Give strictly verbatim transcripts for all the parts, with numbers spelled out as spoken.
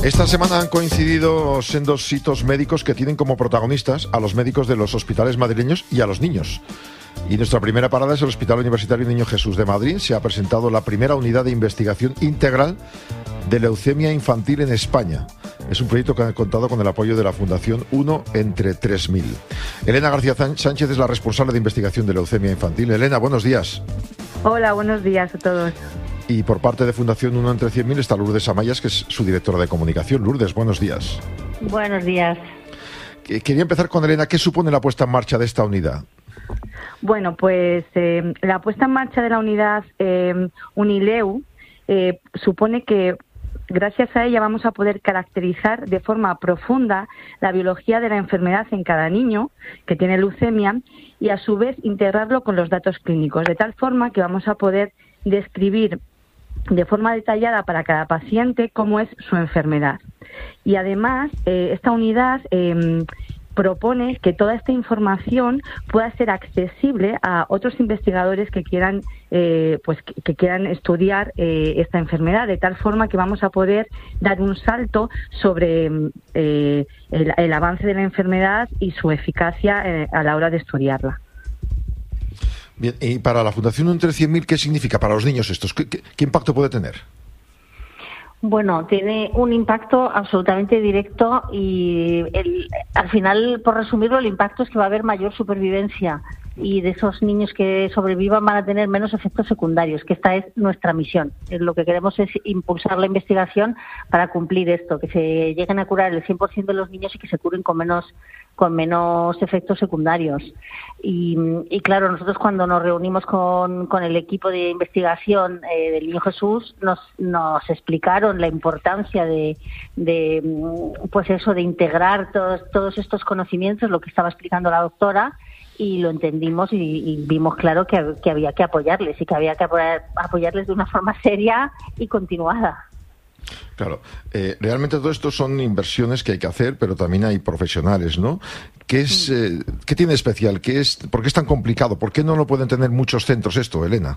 Esta semana han coincidido sendos hitos médicos que tienen como protagonistas a los médicos de los hospitales madrileños y a los niños. Y nuestra primera parada es el Hospital Universitario Niño Jesús de Madrid. Se ha presentado la primera unidad de investigación integral de leucemia infantil en España. Es un proyecto que ha contado con el apoyo de la Fundación Uno entre tres mil. Elena García Sánchez es la responsable de investigación de leucemia infantil. Elena, buenos días. Hola, buenos días a todos. Y por parte de Fundación Uno entre cien mil está Lourdes Amayas, que es su directora de comunicación. Lourdes, buenos días. Buenos días. Quería empezar con Elena. ¿Qué supone la puesta en marcha de esta unidad? Bueno, pues eh, la puesta en marcha de la unidad eh, Unileu eh, supone que gracias a ella vamos a poder caracterizar de forma profunda la biología de la enfermedad en cada niño que tiene leucemia y a su vez integrarlo con los datos clínicos, de tal forma que vamos a poder describir de forma detallada para cada paciente cómo es su enfermedad. Y además, eh, esta unidad eh, propone que toda esta información pueda ser accesible a otros investigadores que quieran eh, pues que, que quieran estudiar eh, esta enfermedad, de tal forma que vamos a poder dar un salto sobre eh, el, el avance de la enfermedad y su eficacia eh, a la hora de estudiarla. Bien, y para la Fundación Uno entre cien mil, ¿qué significa para los niños estos? ¿Qué, qué, qué impacto puede tener? Bueno, tiene un impacto absolutamente directo y el, al final, por resumirlo, el impacto es que va a haber mayor supervivencia y de esos niños que sobrevivan van a tener menos efectos secundarios, que esta es nuestra misión. Lo que queremos es impulsar la investigación para cumplir esto, que se lleguen a curar el cien por ciento de los niños y que se curen con menos con menos efectos secundarios. Y, y claro, nosotros cuando nos reunimos con, con el equipo de investigación eh, del Niño Jesús, nos, nos explicaron la importancia de, de pues eso, de integrar todos, todos estos conocimientos, lo que estaba explicando la doctora, y lo entendimos y, y vimos claro que, que había que apoyarles y que había que apoyar, apoyarles de una forma seria y continuada. Claro, eh, realmente todo esto son inversiones que hay que hacer, pero también hay profesionales, ¿no? ¿Qué es, eh, ¿qué tiene especial? ¿Qué es, ¿Por qué es tan complicado? ¿Por qué no lo pueden tener muchos centros esto, Elena?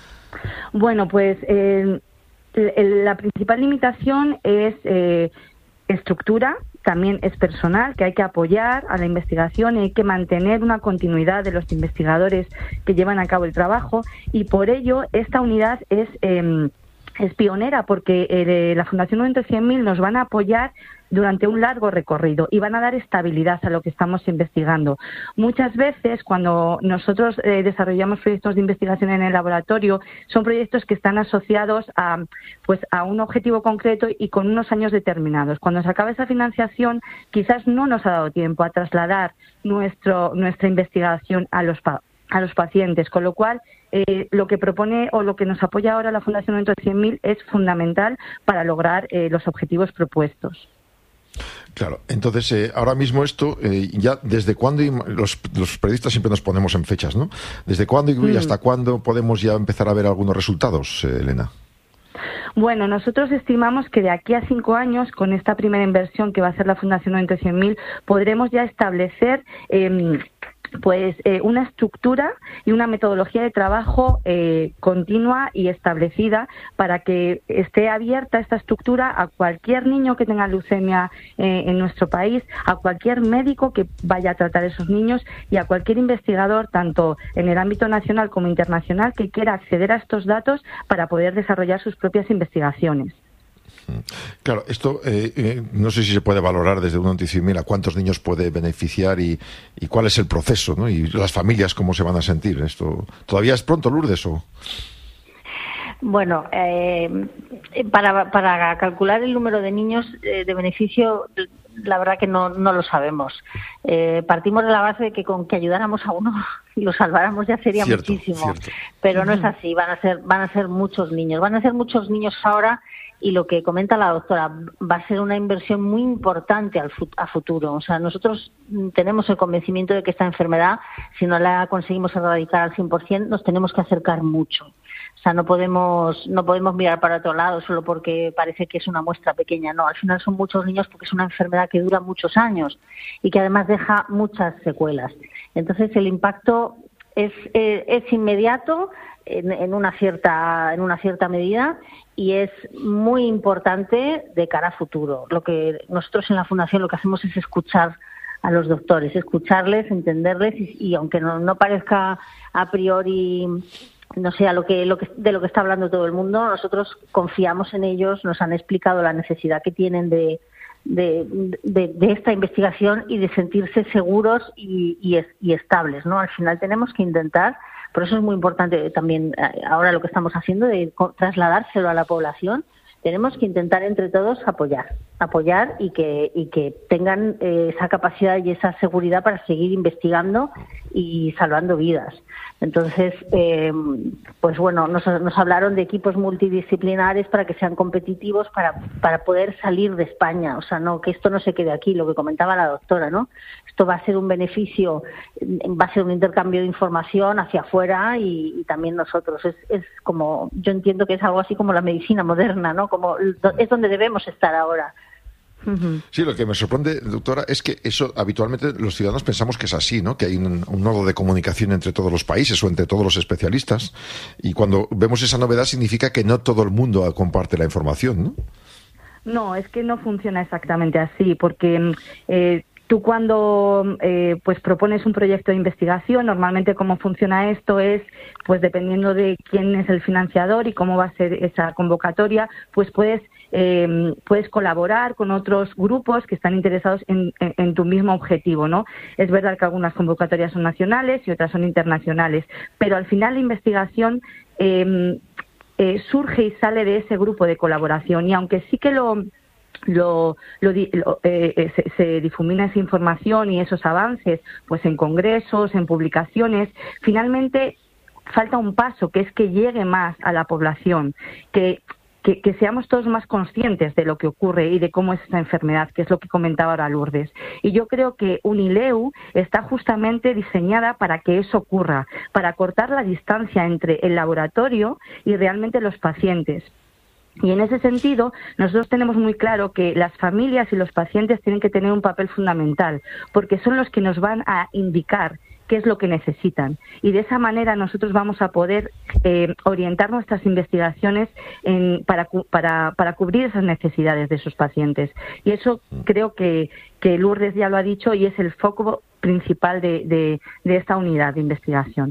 Bueno, pues eh, el, la principal limitación es eh, estructura, también es personal, que hay que apoyar a la investigación y hay que mantener una continuidad de los investigadores que llevan a cabo el trabajo, y por ello esta unidad es... Eh, Es pionera porque eh, la Fundación Uno entre cien mil nos van a apoyar durante un largo recorrido y van a dar estabilidad a lo que estamos investigando. Muchas veces, cuando nosotros eh, desarrollamos proyectos de investigación en el laboratorio, son proyectos que están asociados a, pues, a un objetivo concreto y con unos años determinados. Cuando se acaba esa financiación, quizás no nos ha dado tiempo a trasladar nuestro, nuestra investigación a los pa- a los pacientes, con lo cual eh, lo que propone o lo que nos apoya ahora la Fundación Uno entre cien mil es fundamental para lograr eh, los objetivos propuestos. Claro, entonces eh, ahora mismo esto, eh, ya desde cuándo, y los, los periodistas siempre nos ponemos en fechas, ¿no? ¿Desde cuándo y mm. hasta cuándo podemos ya empezar a ver algunos resultados, eh, Elena? Bueno, nosotros estimamos que de aquí a cinco años, con esta primera inversión que va a hacer la Fundación Uno entre cien mil, podremos ya establecer eh, pues eh, una estructura y una metodología de trabajo eh, continua y establecida para que esté abierta esta estructura a cualquier niño que tenga leucemia eh, en nuestro país, a cualquier médico que vaya a tratar a esos niños y a cualquier investigador, tanto en el ámbito nacional como internacional, que quiera acceder a estos datos para poder desarrollar sus propias investigaciones. Claro, esto eh, eh, no sé si se puede valorar desde Uno entre cien mil a cuántos niños puede beneficiar y, y cuál es el proceso, ¿no? Y las familias cómo se van a sentir. Esto todavía es pronto, Lourdes, ¿o? Bueno, eh, para, para calcular el número de niños eh, de beneficio, la verdad que no, no lo sabemos. Eh, partimos de la base de que con que ayudáramos a uno y lo salváramos ya sería cierto, muchísimo, cierto. Pero no es así. Van a ser, van a ser muchos niños, van a ser muchos niños ahora. Y lo que comenta la doctora, va a ser una inversión muy importante al fut- a futuro. O sea, nosotros tenemos el convencimiento de que esta enfermedad, si no la conseguimos erradicar al cien por ciento, nos tenemos que acercar mucho. O sea, no podemos no podemos mirar para otro lado solo porque parece que es una muestra pequeña. No, al final son muchos niños porque es una enfermedad que dura muchos años y que además deja muchas secuelas. Entonces, el impacto es, eh, es inmediato en, en una cierta en una cierta medida, y es muy importante de cara a futuro. Lo que nosotros en la Fundación lo que hacemos es escuchar a los doctores, escucharles, entenderles, y, y aunque no, no parezca a priori, no sé, a lo que, lo que de lo que está hablando todo el mundo, nosotros confiamos en ellos, nos han explicado la necesidad que tienen de De, de, de esta investigación y de sentirse seguros y, y, y estables, ¿no? Al final tenemos que intentar, por eso es muy importante también ahora lo que estamos haciendo de trasladárselo a la población. Tenemos que intentar entre todos apoyar, apoyar y que y que tengan eh, esa capacidad y esa seguridad para seguir investigando y salvando vidas. Entonces, eh, pues bueno, nos, nos hablaron de equipos multidisciplinares para que sean competitivos, para para poder salir de España. O sea, no que esto no se quede aquí, lo que comentaba la doctora, ¿no? Esto va a ser un beneficio, va a ser un intercambio de información hacia afuera y, y también nosotros. Es, es como, yo entiendo que es algo así como la medicina moderna, ¿no? Como es donde debemos estar ahora. Sí, lo que me sorprende, doctora, es que eso habitualmente los ciudadanos pensamos que es así, ¿no? Que hay un, un nodo de comunicación entre todos los países o entre todos los especialistas, y cuando vemos esa novedad significa que no todo el mundo comparte la información, ¿no? No, es que no funciona exactamente así, porque eh, tú cuando eh, pues propones un proyecto de investigación, normalmente cómo funciona esto es, pues dependiendo de quién es el financiador y cómo va a ser esa convocatoria, pues puedes eh, puedes colaborar con otros grupos que están interesados en, en, en tu mismo objetivo, ¿no? Es verdad que algunas convocatorias son nacionales y otras son internacionales, pero al final la investigación eh, eh, surge y sale de ese grupo de colaboración, y aunque sí que lo Lo, lo, lo eh, se, se difumina esa información y esos avances pues en congresos, en publicaciones, finalmente falta un paso, que es que llegue más a la población, que, que, que seamos todos más conscientes de lo que ocurre y de cómo es esta enfermedad, que es lo que comentaba ahora Lourdes. Y yo creo que Unileu está justamente diseñada para que eso ocurra, para cortar la distancia entre el laboratorio y realmente los pacientes. Y en ese sentido, nosotros tenemos muy claro que las familias y los pacientes tienen que tener un papel fundamental, porque son los que nos van a indicar qué es lo que necesitan. Y de esa manera nosotros vamos a poder eh, orientar nuestras investigaciones en, para, para, para cubrir esas necesidades de esos pacientes. Y eso creo que, que Lourdes ya lo ha dicho, y es el foco principal de, de, de esta unidad de investigación.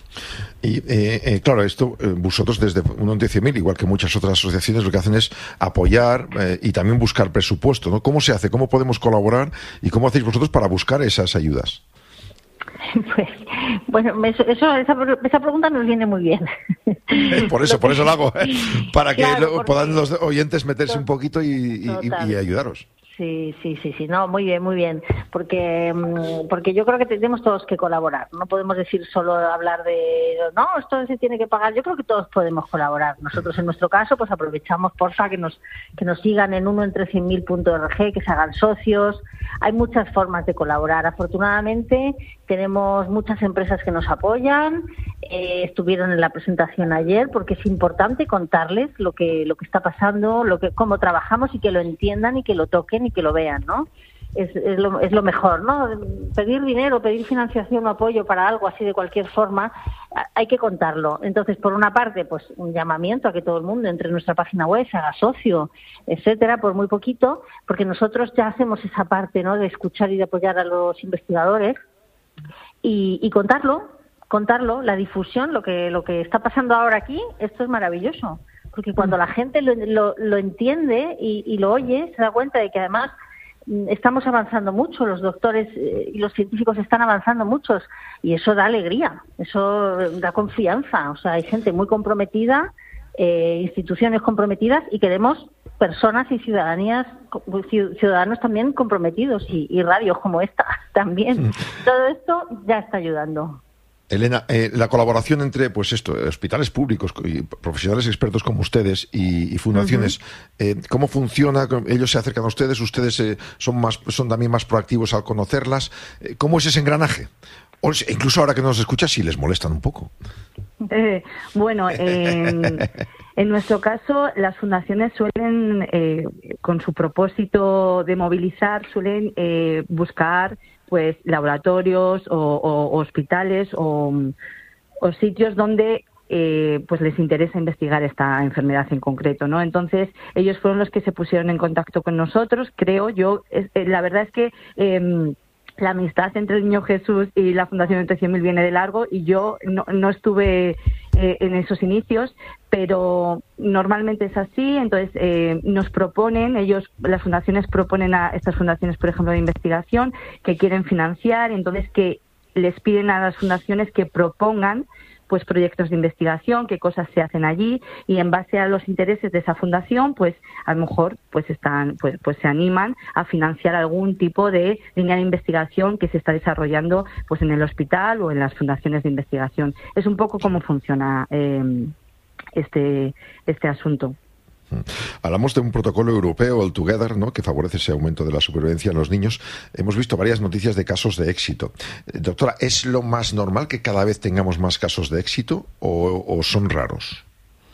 Y eh, eh, claro, esto eh, vosotros desde uno once mil, igual que muchas otras asociaciones, lo que hacen es apoyar eh, y también buscar presupuesto, ¿no? ¿Cómo se hace? ¿Cómo podemos colaborar? ¿Y cómo hacéis vosotros para buscar esas ayudas? Pues, bueno, eso, eso esa, esa pregunta nos viene muy bien. Por eso, por eso lo hago, ¿eh? Para que claro, lo, porque... puedan los oyentes meterse un poquito y, y, y, y ayudaros. Sí, sí, sí, sí, no, muy bien, muy bien, porque porque yo creo que tenemos todos que colaborar, no podemos decir solo hablar de, no, esto se tiene que pagar, yo creo que todos podemos colaborar. Nosotros en nuestro caso, pues aprovechamos, porfa, que nos que nos sigan en uno entre cien mil punto org, que se hagan socios. Hay muchas formas de colaborar. Afortunadamente tenemos muchas empresas que nos apoyan, eh, estuvieron en la presentación ayer, porque es importante contarles lo que lo que está pasando, lo que cómo trabajamos, y que lo entiendan y que lo toquen y que lo vean, ¿no? Es, es, lo, es lo mejor, ¿no? Pedir dinero, pedir financiación o apoyo para algo así de cualquier forma, hay que contarlo. Entonces, por una parte, pues un llamamiento a que todo el mundo entre en nuestra página web, se haga socio, etcétera, por muy poquito, porque nosotros ya hacemos esa parte, ¿no?, de escuchar y de apoyar a los investigadores, y, y contarlo, contarlo, la difusión, lo que lo que está pasando ahora aquí, esto es maravilloso. Porque cuando la gente lo, lo, lo entiende y, y lo oye, se da cuenta de que además estamos avanzando mucho, los doctores y los científicos están avanzando muchos, y eso da alegría, eso da confianza. O sea, hay gente muy comprometida, eh, instituciones comprometidas, y queremos personas y ciudadanías, ciudadanos también comprometidos, y, y radios como esta también. Todo esto ya está ayudando. Elena, eh, la colaboración entre, pues esto, hospitales públicos y profesionales expertos como ustedes y, y fundaciones, uh-huh. eh, ¿cómo funciona? Ellos se acercan a ustedes, ustedes eh, son más, son también más proactivos al conocerlas. Eh, ¿Cómo es ese engranaje? O incluso ahora que nos escuchas, si les molestan un poco. Eh, bueno, eh, en nuestro caso, las fundaciones suelen, eh, con su propósito de movilizar, suelen eh, buscar pues laboratorios o, o hospitales o, o sitios donde eh, pues les interesa investigar esta enfermedad en concreto, ¿no? Entonces, ellos fueron los que se pusieron en contacto con nosotros, creo yo. Es, eh, la verdad es que eh, la amistad entre el Niño Jesús y la Fundación Entre cien mil viene de largo, y yo no, no estuve eh, en esos inicios, pero normalmente es así. Entonces eh, nos proponen, ellos, las fundaciones proponen a estas fundaciones, por ejemplo, de investigación, que quieren financiar, entonces que les piden a las fundaciones que propongan pues proyectos de investigación, qué cosas se hacen allí, y en base a los intereses de esa fundación, pues a lo mejor pues están pues pues se animan a financiar algún tipo de línea de investigación que se está desarrollando pues en el hospital o en las fundaciones de investigación. Es un poco cómo funciona eh, este este asunto. Hablamos de un protocolo europeo, el Together, ¿no?, que favorece ese aumento de la supervivencia en los niños. Hemos visto varias noticias de casos de éxito. Eh, doctora, ¿es lo más normal que cada vez tengamos más casos de éxito o, o son raros?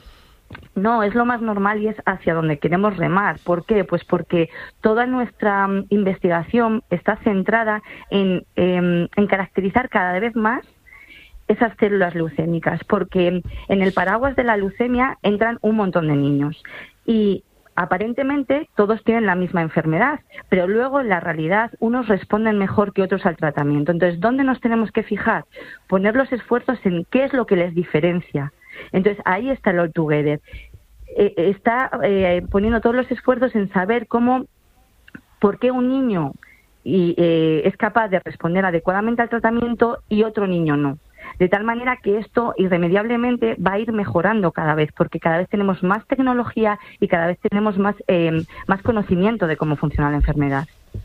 No, es lo más normal y es hacia donde queremos remar. ¿Por qué? Pues porque toda nuestra um, investigación está centrada en, en, en caracterizar cada vez más esas células leucémicas, porque en el paraguas de la leucemia entran un montón de niños y aparentemente todos tienen la misma enfermedad, pero luego en la realidad unos responden mejor que otros al tratamiento. Entonces, ¿dónde nos tenemos que fijar? Poner los esfuerzos en qué es lo que les diferencia. Entonces, ahí está el All Together. Eh, está eh, poniendo todos los esfuerzos en saber cómo, por qué un niño y, eh, es capaz de responder adecuadamente al tratamiento y otro niño no. De tal manera que esto irremediablemente va a ir mejorando cada vez, porque cada vez tenemos más tecnología y cada vez tenemos más, eh, más conocimiento de cómo funciona la enfermedad.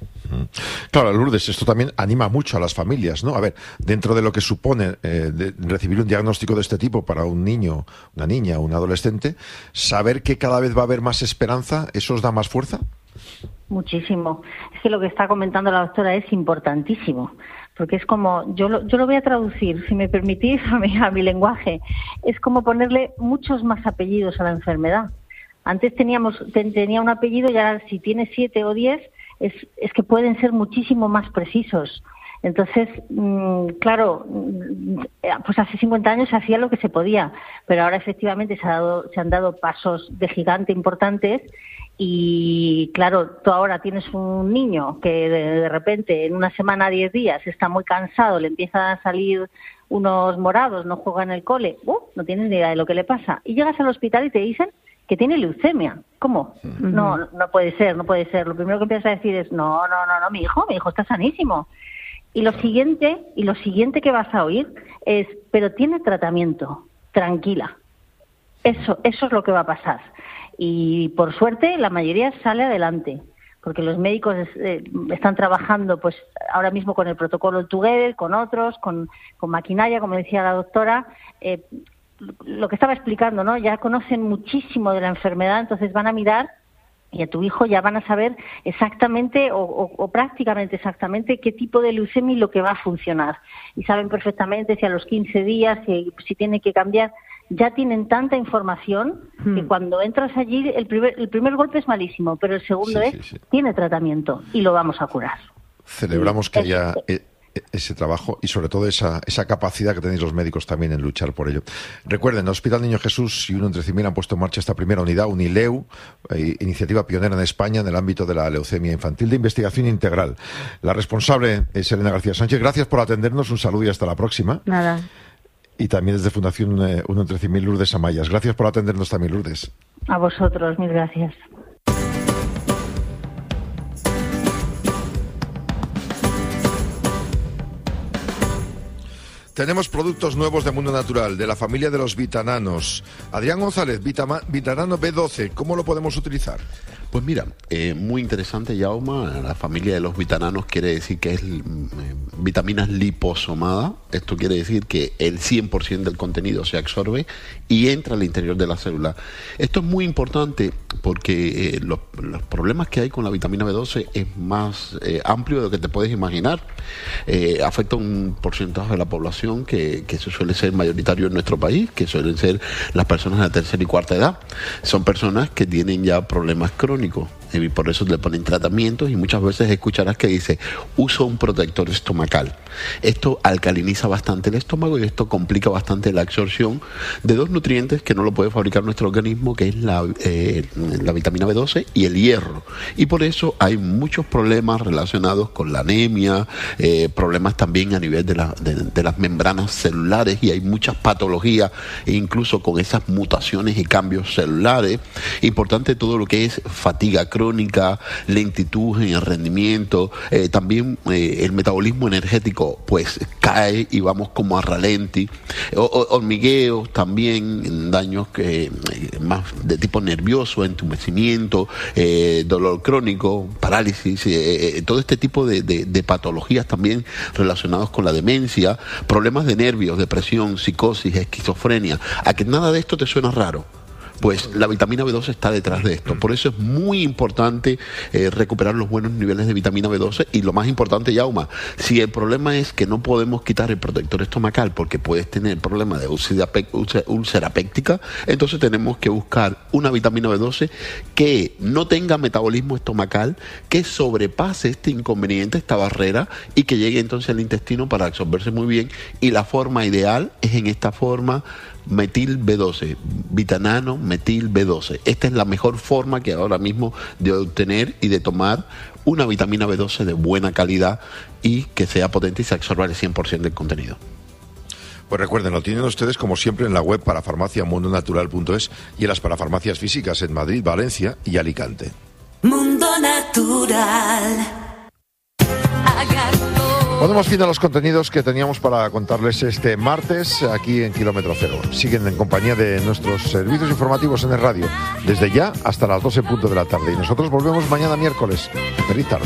Claro, Lourdes, esto también anima mucho a las familias, ¿no? A ver, dentro de lo que supone eh, de recibir un diagnóstico de este tipo para un niño, una niña, un adolescente, saber que cada vez va a haber más esperanza, ¿eso os da más fuerza? Muchísimo. Es que lo que está comentando la doctora es importantísimo, porque es como, yo lo, yo lo voy a traducir, si me permitís, a mi, a mi lenguaje, es como ponerle muchos más apellidos a la enfermedad. Antes teníamos ten, tenía un apellido y ahora si tiene siete o diez, es, es que pueden ser muchísimo más precisos. Entonces, mmm, claro, pues hace cincuenta años se hacía lo que se podía, pero ahora efectivamente se, ha dado, se han dado pasos de gigante importantes. Y claro, tú ahora tienes un niño que de, de repente en una semana, diez días, está muy cansado, le empiezan a salir unos morados, no juega en el cole, uh, no tienes ni idea de lo que le pasa. Y llegas al hospital y te dicen que tiene leucemia. ¿Cómo? Uh-huh. No, no puede ser, no puede ser. Lo primero que empiezas a decir es, no, no, no, no, mi hijo, mi hijo está sanísimo. Y lo siguiente, y lo siguiente que vas a oír es, pero tiene tratamiento, tranquila. Eso, eso es lo que va a pasar. Y por suerte la mayoría sale adelante, porque los médicos eh, están trabajando pues ahora mismo con el protocolo Together, con otros, con, con maquinaria, como decía la doctora, eh, lo que estaba explicando, ¿no? Ya conocen muchísimo de la enfermedad, entonces van a mirar y a tu hijo ya van a saber exactamente o, o, o prácticamente exactamente qué tipo de leucemia y lo que va a funcionar. Y saben perfectamente si a los quince días, si, si tiene que cambiar. Ya tienen tanta información hmm. que cuando entras allí el primer, el primer golpe es malísimo, pero el segundo sí, es, sí, sí. tiene tratamiento y lo vamos a curar. Celebramos que haya ese trabajo y sobre todo esa, esa capacidad que tenéis los médicos también en luchar por ello. Recuerden, el Hospital Niño Jesús y Uno Entre cien mil han puesto en marcha esta primera unidad, Unileu, eh, iniciativa pionera en España en el ámbito de la leucemia infantil de investigación integral. La responsable es Elena García Sánchez. Gracias por atendernos, un saludo y hasta la próxima. Nada. Y también desde Fundación eh, Uno Entre cien mil, Lourdes Amayas. Gracias por atendernos también, Lourdes. A vosotros, mil gracias. Tenemos productos nuevos de Mundo Natural, de la familia de los vitananos. Adrián González, vitama, vitanano B doce, ¿cómo lo podemos utilizar? Pues mira, eh, muy interesante, Jaume. La familia de los vitananos quiere decir que es eh, vitaminas liposomada. Esto quiere decir que el cien por ciento del contenido se absorbe y entra al interior de la célula. Esto es muy importante porque eh, los, los problemas que hay con la vitamina B doce es más eh, amplio de lo que te puedes imaginar. Eh, afecta a un porcentaje de la población población que, que eso suele ser mayoritario en nuestro país, que suelen ser las personas de la tercera y cuarta edad. Son personas que tienen ya problemas crónicos y por eso le ponen tratamientos, y muchas veces escucharás que dice, uso un protector estomacal. Esto alcaliniza bastante el estómago y esto complica bastante la absorción de dos nutrientes que no lo puede fabricar nuestro organismo, que es la, eh, la vitamina B doce y el hierro. Y por eso hay muchos problemas relacionados con la anemia, eh, problemas también a nivel de, la, de, de las membranas celulares, y hay muchas patologías, incluso con esas mutaciones y cambios celulares. Importante todo lo que es fatiga crónica, crónica, lentitud en el rendimiento, eh, también eh, el metabolismo energético pues cae y vamos como a ralenti, o, o, hormigueos también, daños que, eh, más de tipo nervioso, entumecimiento, eh, dolor crónico, parálisis, eh, eh, todo este tipo de, de, de patologías también relacionados con la demencia, problemas de nervios, depresión, psicosis, esquizofrenia. ¿A que nada de esto te suena raro? Pues la vitamina B doce está detrás de esto. Por eso es muy importante eh, recuperar los buenos niveles de vitamina B doce. Y lo más importante, Yauma, si el problema es que no podemos quitar el protector estomacal porque puedes tener problemas de úlcera, úlcera péptica, entonces tenemos que buscar una vitamina B doce que no tenga metabolismo estomacal, que sobrepase este inconveniente, esta barrera, y que llegue entonces al intestino para absorberse muy bien. Y la forma ideal es en esta forma metil B doce, vitanano metil B doce. Esta es la mejor forma que ahora mismo de obtener y de tomar una vitamina B doce de buena calidad y que sea potente y se absorba el cien por ciento del contenido. Pues recuerden, lo tienen ustedes como siempre en la web parafarmacia mundo natural punto es y en las parafarmacias físicas en Madrid, Valencia y Alicante. Mundo Natural. Ponemos fin a los contenidos que teníamos para contarles este martes aquí en Kilómetro Cero. Siguen en compañía de nuestros servicios informativos en el radio, desde ya hasta las doce en punto de la tarde. Y nosotros volvemos mañana miércoles. Feliz tarde.